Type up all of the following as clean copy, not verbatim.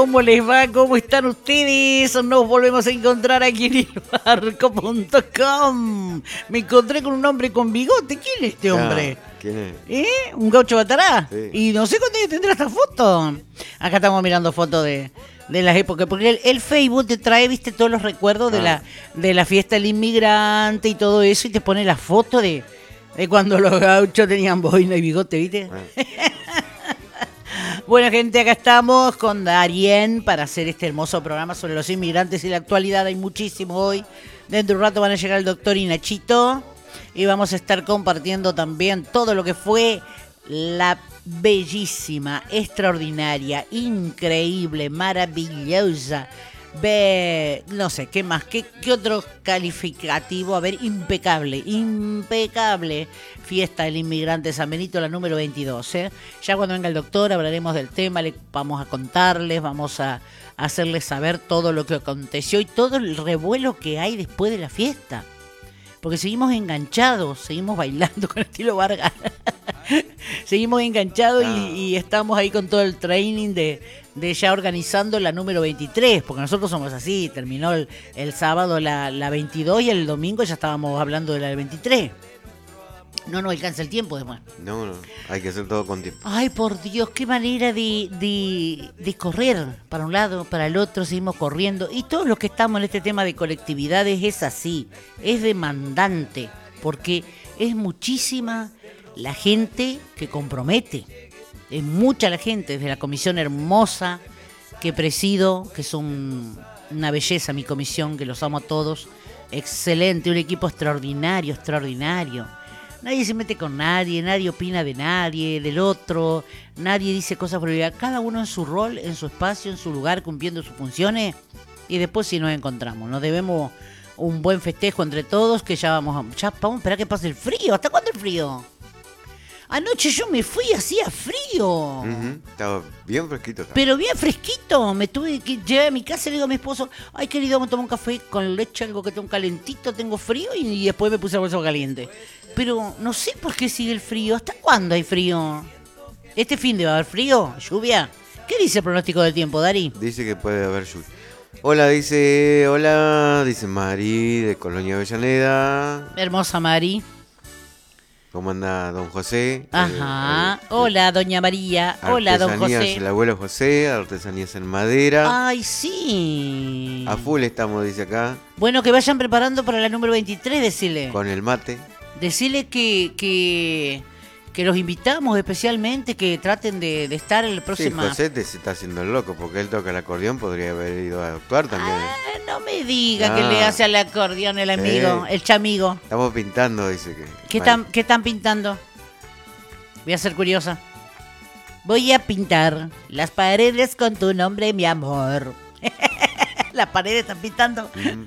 ¿Cómo les va? ¿Cómo están ustedes? Nos volvemos a encontrar aquí en elbarco.com. Me encontré con un hombre con bigote. ¿Quién es este hombre? ¿Quién es? ¿Un gaucho batará? Sí. Y no sé cuándo tendrá esta foto. Acá estamos mirando fotos de las épocas, porque el Facebook te trae, viste, todos los recuerdos de la fiesta del inmigrante y todo eso, y te pone la foto de cuando los gauchos tenían boina y bigote, ¿viste? Bueno, gente, acá estamos con Darien para hacer este hermoso programa sobre los inmigrantes y la actualidad. Hay muchísimo hoy. Dentro de un rato van a llegar el doctor y Nachito. Y vamos a estar compartiendo también todo lo que fue la bellísima, extraordinaria, increíble, maravillosa, no sé, ¿qué más? ¿Qué otro calificativo? A ver, impecable fiesta del inmigrante San Benito, la número 22, ¿eh? Ya cuando venga el doctor hablaremos del tema, le vamos a contarles, vamos a hacerles saber todo lo que aconteció y todo el revuelo que hay después de la fiesta. Porque seguimos enganchados, seguimos bailando con estilo Vargas. Seguimos enganchados y estamos ahí con todo el training de ya organizando la número 23, porque nosotros somos así, terminó el sábado la 22 y el domingo ya estábamos hablando de la 23. No nos alcanza el tiempo después. No, hay que hacer todo con tiempo. Ay, por Dios, qué manera de correr para un lado, para el otro, seguimos corriendo. Y todos los que estamos en este tema de colectividades es así, es demandante, porque es muchísima la gente que compromete. Es mucha la gente, desde la comisión hermosa que presido, que es una belleza mi comisión, que los amo a todos. Excelente, un equipo extraordinario. Nadie se mete con nadie, nadie opina de nadie, del otro, nadie dice cosas por el cada uno en su rol, en su espacio, en su lugar, cumpliendo sus funciones, y después sí nos encontramos. Nos debemos un buen festejo entre todos, que ya vamos a esperar que pase el frío. ¿Hasta cuándo el frío? Anoche yo me fui, hacía frío. Estaba bien fresquito. Pero bien fresquito. Me tuve que llegar a mi casa y le digo a mi esposo, ay querido, vamos a tomar un café con leche, algo que tengo calentito, tengo frío, y después me puse el bolso caliente. Pero no sé por qué sigue el frío. ¿Hasta cuándo hay frío? ¿Este fin de va a haber frío? ¿Lluvia? ¿Qué dice el pronóstico del tiempo, Dari? Dice que puede haber lluvia. Hola, dice Mari de Colonia Avellaneda. Hermosa Mari. ¿Cómo anda don José? Ajá. Hola, doña María. Hola, don José. Artesanías, el abuelo José, artesanías en madera. Ay, sí. A full estamos, dice acá. Bueno, que vayan preparando para la número 23, decile. Con el mate. Decile que los invitamos especialmente, que traten de estar en el próximo... Sí, José se está haciendo el loco, porque él toca el acordeón, podría haber ido a actuar también. No me diga que le hace al acordeón el amigo, el chamigo. Estamos pintando, dice que... ¿Qué están pintando? Voy a ser curiosa. Voy a pintar las paredes con tu nombre, mi amor. Las paredes están pintando.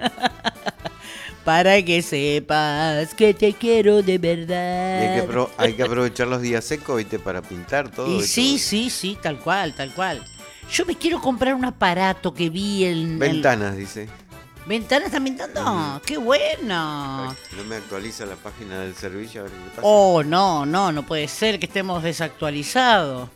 Para que sepas que te quiero de verdad. Y hay que aprovechar los días secos, ¿viste? Para pintar todo. Y sí, tal cual. Yo me quiero comprar un aparato que vi en... Ventanas, dice. ¿Ventanas están pintando? ¡Qué bueno! No me actualiza la página del servicio, a ver qué pasa. Oh, no puede ser que estemos desactualizados.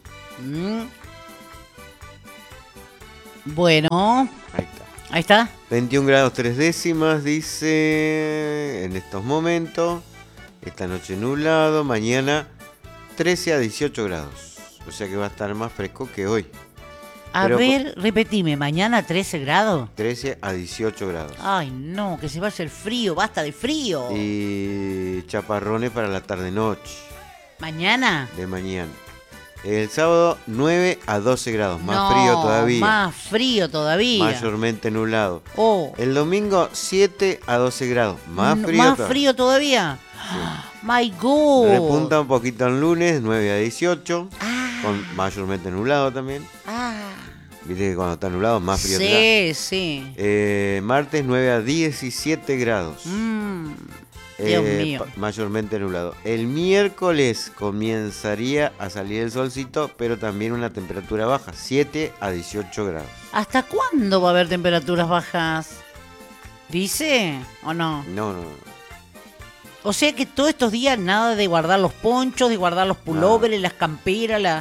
Bueno. Ahí está. 21 grados 3 décimas, dice, en estos momentos. Esta noche nublado, mañana 13 a 18 grados. O sea que va a estar más fresco que hoy. Repetime, mañana 13 grados. 13 a 18 grados. Ay, no, que se vaya el frío, basta de frío. Y chaparrones para la tarde-noche. ¿Mañana? De mañana. El sábado 9 a 12 grados, más frío todavía. Más frío todavía. Mayormente nublado. Oh. El domingo 7 a 12 grados, más frío todavía. ¿Más frío todavía? Sí. My God. Repunta un poquito el lunes, 9 a 18, con mayormente nublado también. Viste que cuando está nublado más frío. Sí. Martes 9 a 17 grados. Dios mío. Mayormente nublado. El miércoles comenzaría a salir el solcito, pero también una temperatura baja, 7 a 18 grados. ¿Hasta cuándo va a haber temperaturas bajas? ¿Dice o no? No. O sea que todos estos días nada de guardar los ponchos, de guardar los pulóveres, las camperas,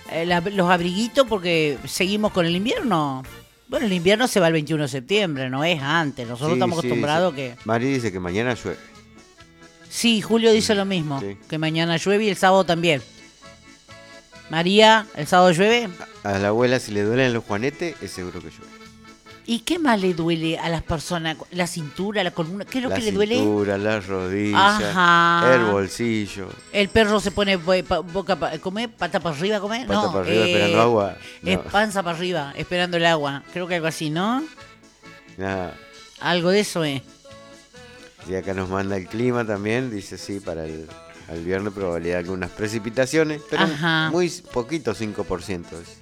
los abriguitos porque seguimos con el invierno. Bueno, el invierno se va el 21 de septiembre, no es antes. Nosotros Sí, estamos sí, acostumbrados sí. que... Mari dice que mañana llueve. Sí, Julio dice lo mismo, Sí. que mañana llueve y el sábado también. María, ¿el sábado llueve? A la abuela, si le duelen los juanetes, es seguro que llueve. ¿Y qué más le duele a las personas? ¿La cintura, la columna? ¿Qué es lo La que le duele? cintura, las rodillas, Ajá. el bolsillo. El perro se pone ¿come? ¿Pata para arriba? ¿Come? Pata No, para arriba esperando agua. es No. panza para arriba, esperando el agua. Creo que algo así, ¿no? Nada. Algo de eso es. Y acá nos manda el clima también. Dice sí, para el viernes probabilidad de algunas precipitaciones. Pero Ajá. muy poquito, 5%.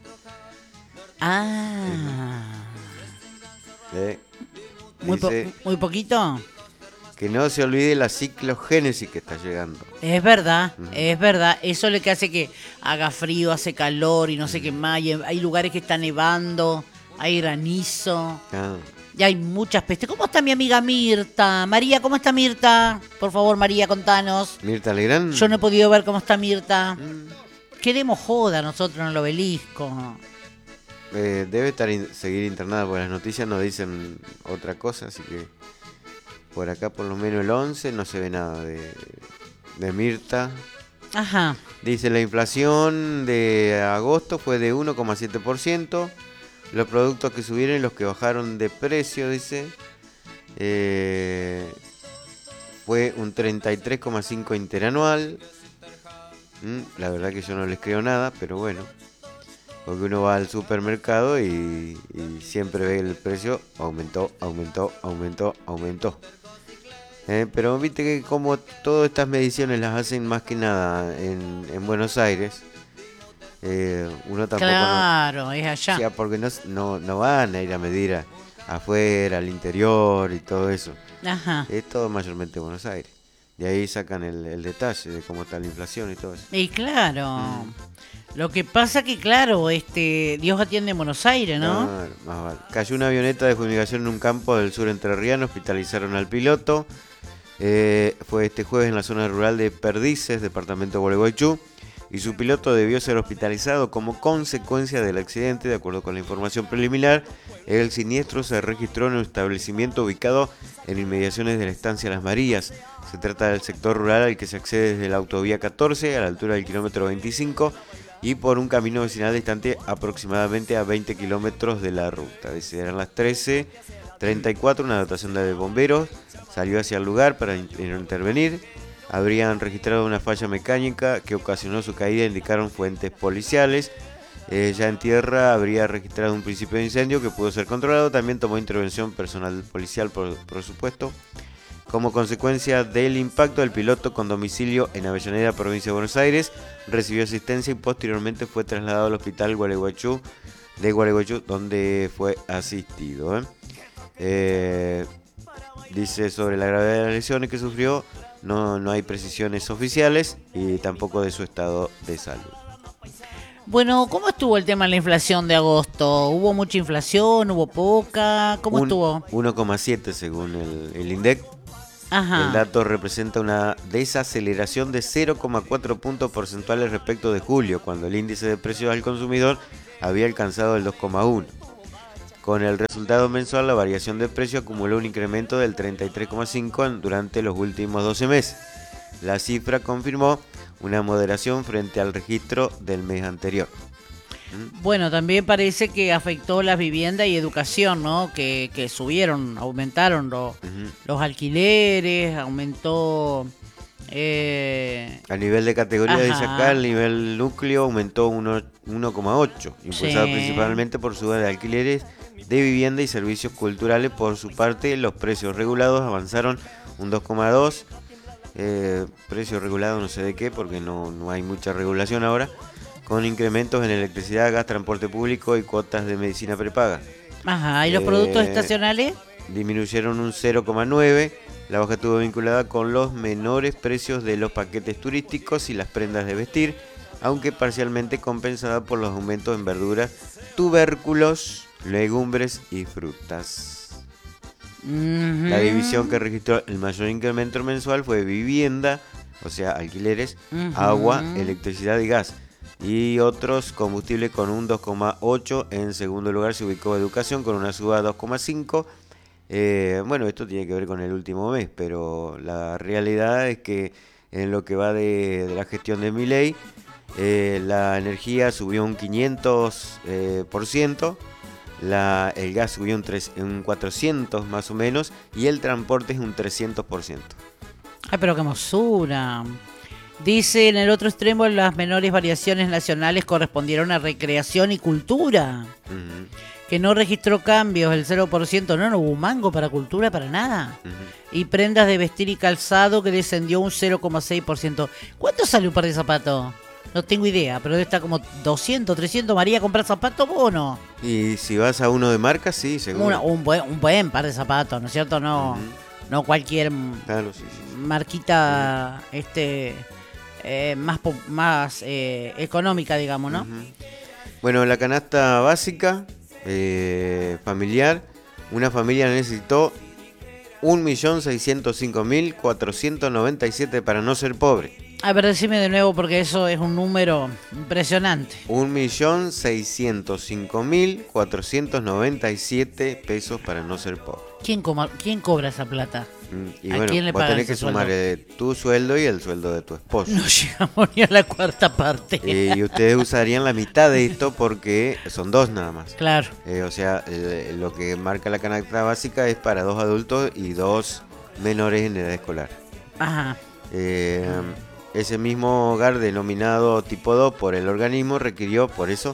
Ah. Dice Muy poquito. que no se olvide la ciclogénesis que está llegando. Es verdad, es verdad. Eso es lo que hace que haga frío, hace calor y no sé qué más. Y hay lugares que está nevando, hay granizo. Ah, Y hay muchas pestes. ¿Cómo está mi amiga Mirta? María, ¿cómo está Mirta? Por favor, María, contanos. Mirta Legrand. Yo no he podido ver cómo está Mirta. Queremos joda nosotros en el obelisco. Debe estar seguir internada porque las noticias nos dicen otra cosa, así que por acá por lo menos el 11 no se ve nada de Mirta. Ajá. Dice la inflación de agosto fue de 1,7%. Los productos que subieron y los que bajaron de precio, dice, fue un 33,5 interanual. La verdad que yo no les creo nada, pero bueno. Porque uno va al supermercado y siempre ve el precio aumentó. Pero viste que como todas estas mediciones las hacen más que nada en Buenos Aires, uno tampoco Claro, es o allá. sea, porque no van a ir a medir afuera, al interior y todo eso. Ajá. Es todo mayormente Buenos Aires. De ahí sacan el detalle de cómo está la inflación y todo eso. Y claro. Lo que pasa que, claro, Dios atiende en Buenos Aires, ¿no? Claro, más vale. Cayó una avioneta de fumigación en un campo del sur entrerriano, hospitalizaron al piloto. Fue este jueves en la zona rural de Perdices, departamento de Gualeguaychú, y su piloto debió ser hospitalizado como consecuencia del accidente. De acuerdo con la información preliminar, el siniestro se registró en un establecimiento ubicado en inmediaciones de la estancia Las Marías. Se trata del sector rural al que se accede desde la autovía 14 a la altura del kilómetro 25 y por un camino vecinal distante aproximadamente a 20 kilómetros de la ruta. Dice, eran las 13:34, una dotación de bomberos salió hacia el lugar para intervenir. Habrían registrado una falla mecánica que ocasionó su caída, indicaron fuentes policiales. Ya en tierra habría registrado un principio de incendio que pudo ser controlado. También tomó intervención personal policial, por supuesto. Como consecuencia del impacto, el piloto con domicilio en Avellaneda, provincia de Buenos Aires, recibió asistencia y posteriormente fue trasladado al hospital Gualeguaychú, donde fue asistido. Dice sobre la gravedad de las lesiones que sufrió, no hay precisiones oficiales y tampoco de su estado de salud. Bueno, ¿cómo estuvo el tema de la inflación de agosto? ¿Hubo mucha inflación? ¿Hubo poca? ¿Cómo estuvo? 1,7 según el INDEC. Ajá. El dato representa una desaceleración de 0,4 puntos porcentuales respecto de julio, cuando el índice de precios al consumidor había alcanzado el 2,1. Con el resultado mensual, la variación de precio acumuló un incremento del 33,5 durante los últimos 12 meses. La cifra confirmó una moderación frente al registro del mes anterior. Bueno, también parece que afectó la vivienda y educación, ¿no? Que subieron, aumentaron los alquileres, aumentó... A nivel de categoría, dice acá, el nivel núcleo aumentó 1,8, impulsado Sí. principalmente por suba de alquileres de vivienda y servicios culturales. Por su parte, los precios regulados avanzaron un 2,2. Precios regulados no sé de qué, porque no hay mucha regulación ahora, con incrementos en electricidad, gas, transporte público y cuotas de medicina prepaga. Ajá, ¿y los productos estacionales? Disminuyeron un 0,9. La baja estuvo vinculada con los menores precios de los paquetes turísticos y las prendas de vestir, aunque parcialmente compensada por los aumentos en verduras, tubérculos, legumbres y frutas. La división que registró el mayor incremento mensual fue vivienda, o sea, alquileres, agua, electricidad y gas. Y otros combustibles con un 2,8. En segundo lugar se ubicó educación con una suba de 2,5. Bueno, esto tiene que ver con el último mes, pero la realidad es que en lo que va de la gestión de Milei, la energía subió un 500%, el gas subió un 400 más o menos, y el transporte es un 300%. Ay, pero qué hermosura. Dice, en el otro extremo, las menores variaciones nacionales correspondieron a recreación y cultura, que no registró cambios, el 0%, no hubo un mango para cultura, para nada. Y prendas de vestir y calzado, que descendió un 0,6%. ¿Cuánto sale un par de zapatos? No tengo idea, pero debe estar como 200, 300. María, ¿comprar zapatos vos o no? Y si vas a uno de marca, sí, seguro. Un buen par de zapatos, ¿no es cierto? No, no cualquier claro, sí. marquita más económica, digamos, ¿no? Bueno, la canasta básica familiar, una familia necesitó 1.605.497 para no ser pobre. A ver, decime de nuevo porque eso es un número impresionante. 1.605.497 pesos para no ser pobre. ¿Quién cobra esa plata? Y ¿A bueno, quién le vos pagan tenés que ese sumar tu sueldo y el sueldo de tu esposo. No llegamos ni a la cuarta parte. Y ustedes usarían la mitad de esto porque son dos nada más. Claro. O sea, lo que marca la canasta básica es para 2 adultos y 2 menores en edad escolar. Ajá. Ese mismo hogar denominado tipo 2 por el organismo requirió, por eso,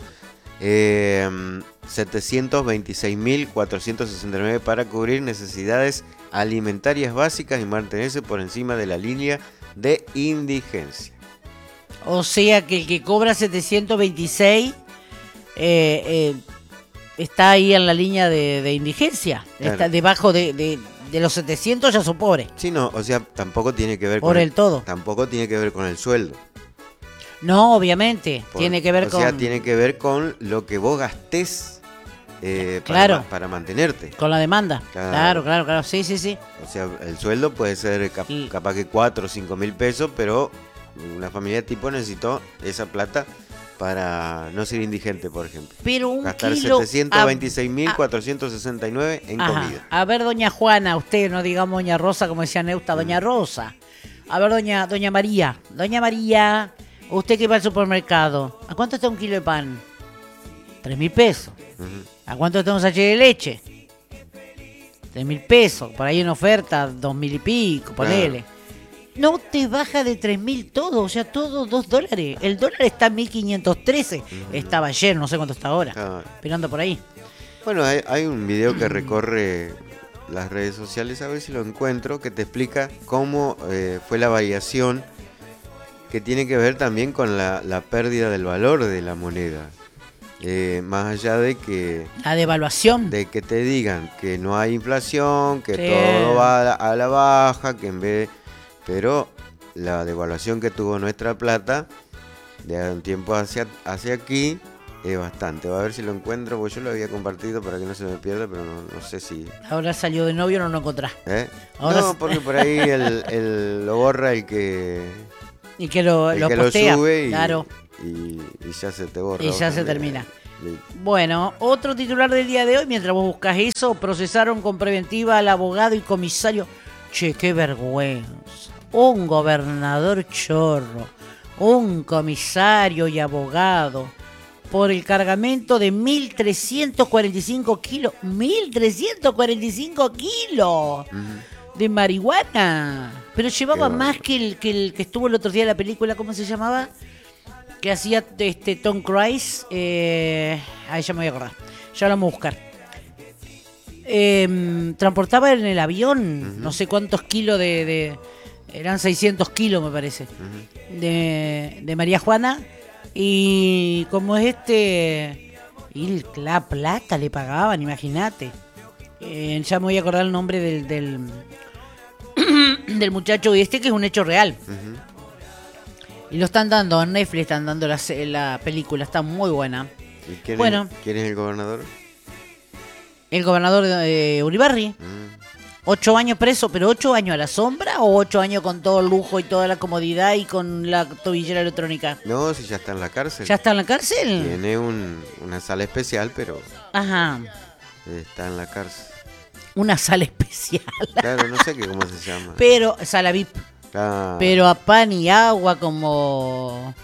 726.469 para cubrir necesidades alimentarias básicas y mantenerse por encima de la línea de indigencia. O sea que el que cobra 726 está ahí en la línea de indigencia. Claro. Está debajo de los 700 ya son pobres. Sí, no, o sea, tampoco tiene que ver por el todo. Tampoco tiene que ver con el sueldo. No, obviamente, tiene que ver con... O sea, tiene que ver con lo que vos gastés claro. para mantenerte. Con la demanda. Claro, sí. O sea, el sueldo puede ser capaz que 4 o 5 mil pesos, pero una familia tipo necesitó esa plata para no ser indigente, por ejemplo. Pero gastar 726.469 en comida. A ver, doña Juana, usted, no digamos doña Rosa, como decía Neusta, doña Rosa. A ver, doña María. Doña María, usted que va al supermercado, ¿a cuánto está un kilo de pan? 3.000 pesos. ¿A cuánto está un sachet de leche? 3.000 pesos. Por ahí en oferta, 2.000 y pico, ponele. No te baja de 3.000 todo, o sea, todo $2. El dólar está en 1.513. Estaba ayer, no sé cuánto está ahora. Pero anda por ahí. Bueno, hay un video que recorre las redes sociales, a ver si lo encuentro, que te explica cómo fue la variación, que tiene que ver también con la pérdida del valor de la moneda. Más allá de que... La devaluación. De que te digan que no hay inflación, que todo va a la baja, que en vez... Pero la devaluación que tuvo nuestra plata de un tiempo hacia aquí es bastante. Va a ver si lo encuentro, porque yo lo había compartido para que no se me pierda, pero no sé si... Ahora salió de novio, no lo encontrás. No, porque por ahí lo borra el que... Y que lo postea, sube claro. Y ya se te borra. Y ya se termina. Bueno, otro titular del día de hoy, mientras vos buscas eso, procesaron con preventiva al abogado y comisario. Che, qué vergüenza. Un gobernador chorro, un comisario y abogado por el cargamento de 1.345 kilos. 1.345 kilos de marihuana. Pero llevaba más que el que estuvo el otro día en la película, ¿cómo se llamaba? Que hacía Tom Cruise. Ahí ya me voy a acordar. Ya lo vamos a buscar. Transportaba en el avión no sé cuántos kilos eran 600 kilos me parece, de María Juana, y como es y la plata le pagaban, imagínate. Ya me voy a acordar el nombre del muchacho, y que es un hecho real. Y lo están dando en Netflix, están dando la película, está muy buena. ¿Y quién es el gobernador? El gobernador de Uribarri. 8 años preso, pero 8 años a la sombra o 8 años con todo el lujo y toda la comodidad y con la tobillera electrónica. No, si ya está en la cárcel. ¿Ya está en la cárcel? Tiene una sala especial, pero Ajá, está en la cárcel. una sala especial. Claro, no sé cómo se llama. Pero, sala VIP. Ah, Pero a pan y agua como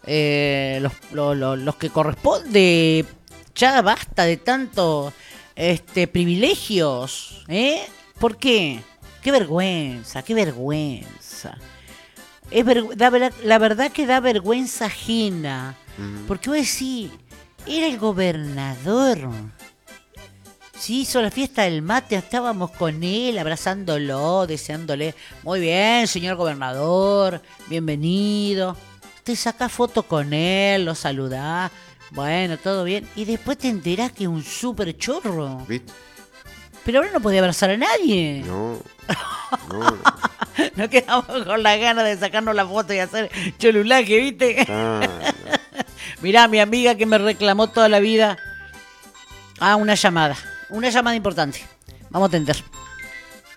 los que corresponde. Ya basta de tanto privilegios, ¿eh? ¿Por qué? Qué vergüenza, qué vergüenza. La verdad que da vergüenza ajena. Porque vos decís, era el gobernador. Sí, hizo la fiesta del mate, estábamos con él, abrazándolo, deseándole, muy bien, señor gobernador, bienvenido. Te sacás foto con él, lo saludás, bueno, todo bien. Y después te enterás que es un súper chorro. ¿viste? Pero ahora no podía abrazar a nadie. No. Nos quedamos con las ganas de sacarnos la foto y hacer cholulaje, ¿viste? No. Mirá, mi amiga que me reclamó toda la vida. Una llamada importante. Vamos a atender.